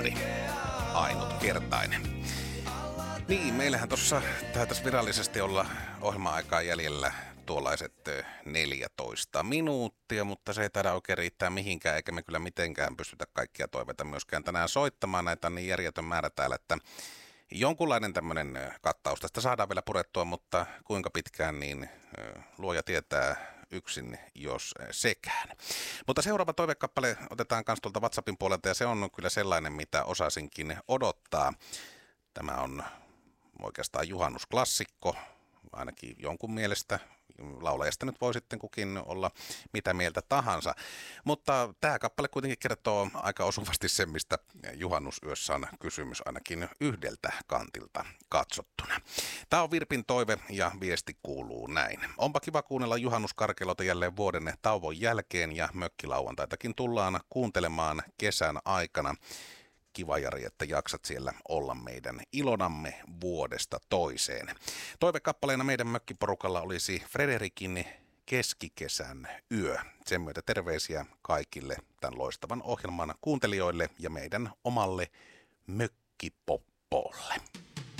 ainutkertainen. Niin, meillähän tuossa täytyisi virallisesti olla ohjelma-aikaa jäljellä tuollaiset 14 minuuttia, mutta se ei taida oikein riittää mihinkään, eikä me kyllä mitenkään pystytä kaikkia toiveita myöskään tänään soittamaan. Näitä on niin järjetön määrä täällä, että jonkunlainen tämmöinen kattaus tästä saadaan vielä purettua, mutta kuinka pitkään, niin luoja tietää yksin, jos sekään. Mutta seuraava toivekappale otetaan myös tuolta WhatsAppin puolelta, ja se on kyllä sellainen, mitä osasinkin odottaa. Tämä on oikeastaan juhannusklassikko, ainakin jonkun mielestä. Laulajasta nyt voi sitten kukin olla mitä mieltä tahansa. Mutta tämä kappale kuitenkin kertoo aika osuvasti sen, mistä juhannusyössä on kysymys ainakin yhdeltä kantilta katsottuna. Tämä on Virpin toive ja viesti kuuluu näin. Onpa kiva kuunnella juhannuskarkeloita jälleen vuoden tauon jälkeen ja mökkilauantaitakin tullaan kuuntelemaan kesän aikana. Kiva Jari, että jaksat siellä olla meidän ilonamme vuodesta toiseen. Toivekappaleena meidän mökkiporukalla olisi Frederikin Keskikesän yö. Sen myötä terveisiä kaikille tämän loistavan ohjelman kuuntelijoille ja meidän omalle mökkipoppolle.